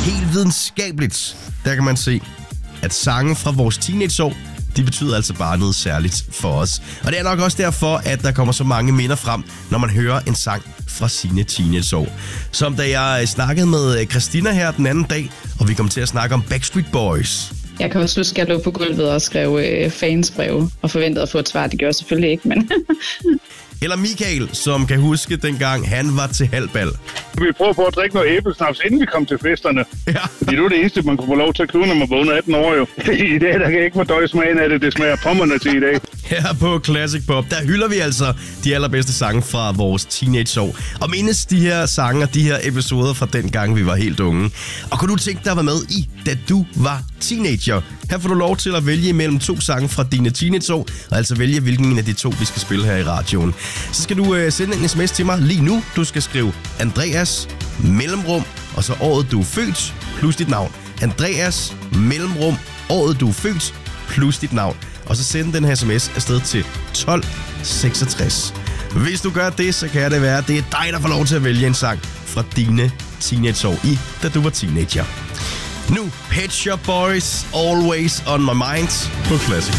helt videnskabeligt, der kan man se, at sange fra vores teenageår, de betyder altså bare noget særligt for os. Og det er nok også derfor, at der kommer så mange minder frem, når man hører en sang fra sine teenageår. Som da jeg snakkede med Christina her den anden dag, og vi kom til at snakke om Backstreet Boys. Jeg kan også huske, at jeg lå på gulvet og skrev fansbreve og forventede at få et svar. Det gjorde jeg selvfølgelig ikke, men... Eller Michael, som kan huske dengang han var til halvbal. Vi prøver på at drikke noget æblesnaps, inden vi kom til festerne. Ja. Fordi det var det eneste, man kunne få lov til at købe, når man var under 18 år jo. I dag, der kan ikke fordøje smagen af det. Det smager pommerne til i dag. Her på Classic Pop, der hylder vi altså de allerbedste sange fra vores teenageår. Og mindes de her sange og de her episoder fra den gang, vi var helt unge. Og kunne du tænke dig at være med i, da du var teenager? Her får du lov til at vælge imellem 2 sange fra dine teenageår, og altså vælge, hvilken en af de 2, vi skal spille her i radioen. Så skal du sende en sms til mig lige nu. Du skal skrive Andreas, mellemrum, og så året du er født, plus dit navn. Andreas, mellemrum, året du er født, plus dit navn. Og så send den her sms afsted til 1266. Hvis du gør det, så kan det være, at det er dig, der får lov til at vælge en sang fra dine teenageår da du var teenager. Nu, Pet Shop Boys, Always on My Mind på Classic.